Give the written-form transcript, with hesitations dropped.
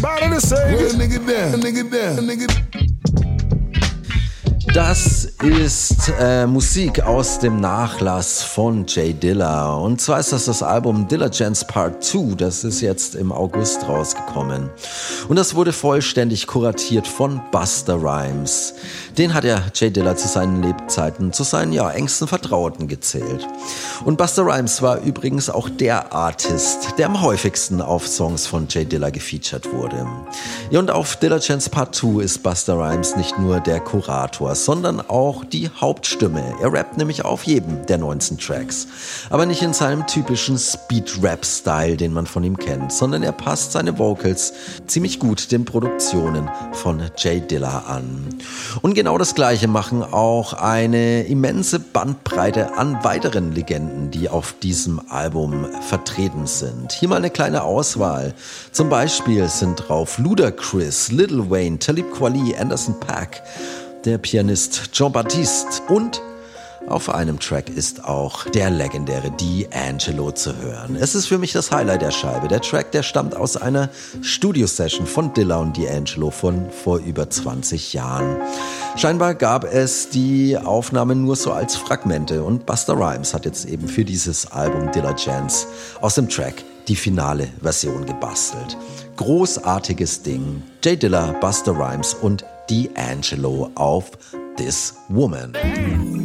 Das ist Musik aus dem Nachlass von J Dilla. Und zwar ist das Album Dilla Gents Part 2. Das ist jetzt im August rausgekommen. Und das wurde vollständig kuratiert von Busta Rhymes. Den hat J Dilla zu seinen Lebzeiten zu seinen engsten Vertrauten gezählt. Und Busta Rhymes war übrigens auch der Artist, der am häufigsten auf Songs von J Dilla gefeatured wurde. Ja, und auf Dilla Gents Part 2 ist Busta Rhymes nicht nur der Kurator, sondern auch die Hauptstimme. Er rappt nämlich auf jedem der 19 Tracks. Aber nicht in seinem typischen Speed-Rap-Style, den man von ihm kennt, sondern er passt seine Vocals ziemlich gut den Produktionen von J Dilla an. Und genau das Gleiche machen auch eine immense Bandbreite an weiteren Legenden, die auf diesem Album vertreten sind. Hier mal eine kleine Auswahl. Zum Beispiel sind drauf Ludacris, Lil Wayne, Talib Kweli, Anderson .Paak, der Pianist Jean-Baptiste und auf einem Track ist auch der legendäre D'Angelo zu hören. Es ist für mich das Highlight der Scheibe. Der Track, der stammt aus einer Studio-Session von Dilla und D'Angelo von vor über 20 Jahren. Scheinbar gab es die Aufnahmen nur so als Fragmente und Busta Rhymes hat jetzt eben für dieses Album Dilla Gents aus dem Track die finale Version gebastelt. Großartiges Ding. J Dilla, Busta Rhymes und D'Angelo auf This Woman.